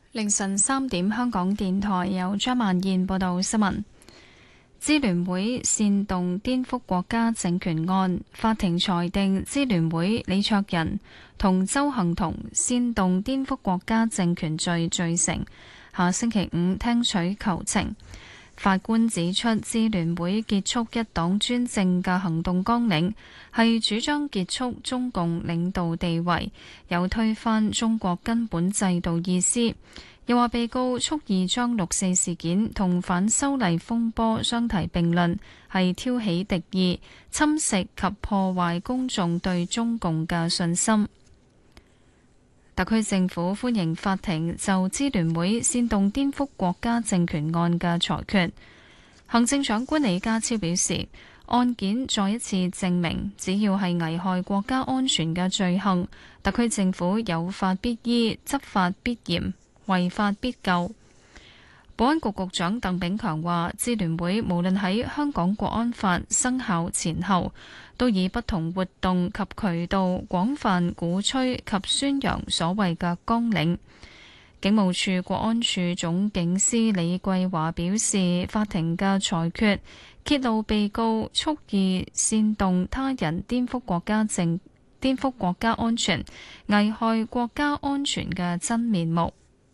凌晨3點，香港電台由張曼燕報道新聞。支聯會煽動顛覆國家政權案，法庭裁定支聯會李卓人同鄒幸彤煽動顛覆國家政權罪罪成，下星期五聽取求情。法官指出，支聯會結束一黨專政嘅行動綱領係主張結束中共領導地位，有推翻中國根本制度意思。又話被告蓄意將六四事件同反修例風波相提並論，係挑起敵意、侵蝕及破壞公眾對中共嘅信心。特區政府歡迎法庭就支聯會煽動顛覆國家政權案嘅裁決。行政長官李家超表示，案件再一次證明，只要係危害國家安全嘅罪行，特區政府有法必依、執法必嚴、違法必究。保安局局長鄧炳強話，支聯會無論喺香港國安法生效前後，都以不同活動及渠道廣泛鼓吹及宣揚所謂嘅綱領。警務處國安處總警司李桂華表示，法庭嘅裁決揭露被告蓄意煽動他人顛覆國家安全、危害國家安全嘅真面目。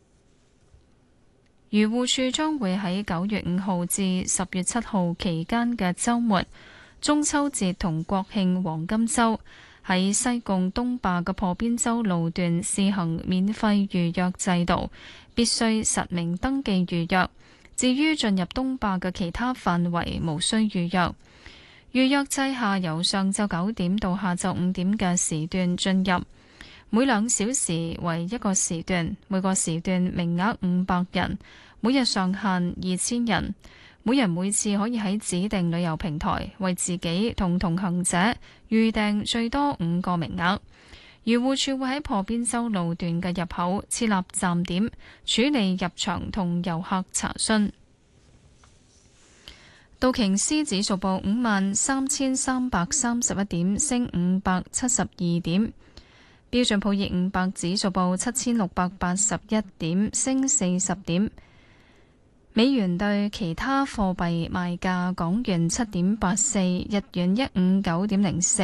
漁護署將會喺9月5號至10月7號期間嘅週末、中秋節同國慶黃金週，喺西貢東壩嘅破邊洲路段試行免費預約制度，必須實名登記預約。至於進入東壩嘅其他範圍，無需預約。預約制下，由上晝9點到下晝5點嘅時段進入，每2小時為一個時段，每個時段名額500人，每日上限2000人。每人每次可以喺指定旅遊平台為自己同同行者預訂最多5個名額。漁護署會喺破邊洲路段嘅入口設立站點，處理入場同遊客查詢。道瓊斯指數報53,331點，升572點。標準普爾500指數報7,681點，升40點。美元對其他貨幣賣價：港元7.84，日元159.04。